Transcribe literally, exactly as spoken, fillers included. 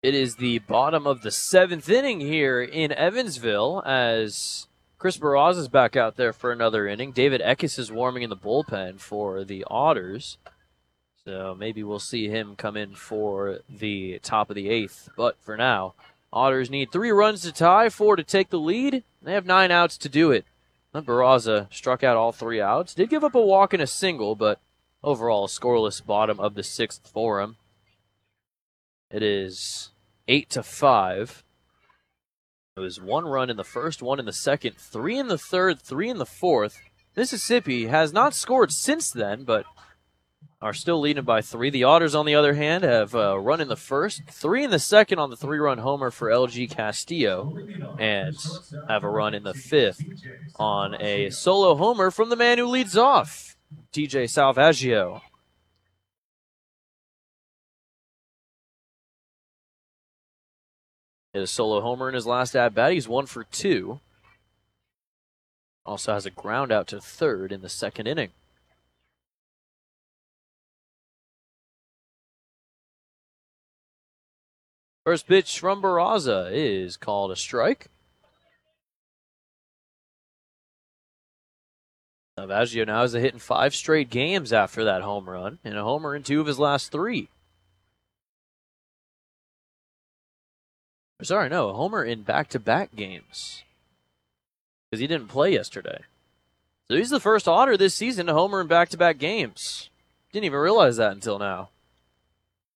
It is the bottom of the seventh inning here in Evansville as Chris Barraza is back out there for another inning. David Eckes is warming in the bullpen for the Otters. So maybe we'll see him come in for the top of the eighth. But for now, Otters need three runs to tie, four to take the lead. They have nine outs to do it. Barraza struck out all three outs. Did give up a walk and a single, but overall a scoreless bottom of the sixth for him. It is eight to five. It was one run in the first, one in the second, three in the third, three in the fourth. Mississippi has not scored since then, but are still leading by three. The Otters, on the other hand, have a run in the first, three in the second on the three-run homer for L G Castillo, and have a run in the fifth on a solo homer from the man who leads off, T J Salvaggio. Hit a solo homer in his last at-bat. He's one for two. Also has a ground out to third in the second inning. First pitch from Barraza is called a strike. Salvaggio now has a hit in five straight games after that home run, and a homer in two of his last three. Sorry, no, a homer in back-to-back games, because he didn't play yesterday. So he's the first Otter this season to homer in back-to-back games. Didn't even realize that until now.